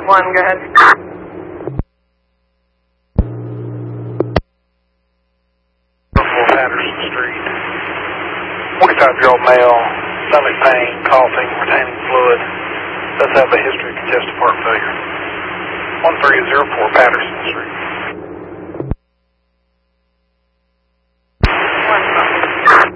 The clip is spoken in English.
go ahead. 4 Patterson Street. 45-year-old male, stomach pain, coughing, retaining fluid. Does have a history of congestive heart failure. 1304 Patterson Street.